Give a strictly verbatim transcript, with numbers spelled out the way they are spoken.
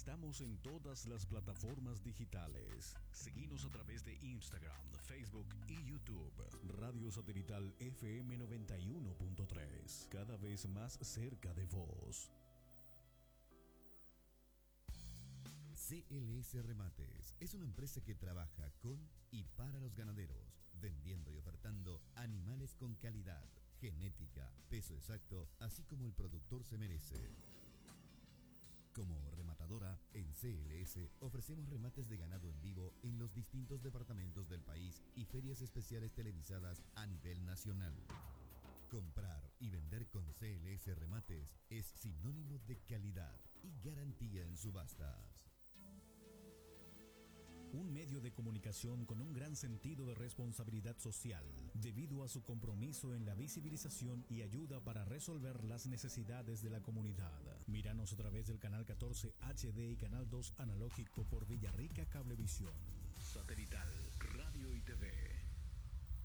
Estamos en todas las plataformas digitales. Seguimos a través de Instagram, Facebook y YouTube. Radio Satelital F M noventa y uno punto tres. Cada vez más cerca de vos. C L S Remates es una empresa que trabaja con y para los ganaderos, vendiendo y ofertando animales con calidad, genética, peso exacto, así como el productor se merece. Como rematadora, en C L S ofrecemos remates de ganado en vivo en los distintos departamentos del país y ferias especiales televisadas a nivel nacional. Comprar y vender con C L S Remates es sinónimo de calidad y garantía en subastas. Un medio de comunicación con un gran sentido de responsabilidad social, debido a su compromiso en la visibilización y ayuda para resolver las necesidades de la comunidad. Míranos a través del canal catorce H D y canal dos analógico por Villarrica Cablevisión. Satelital.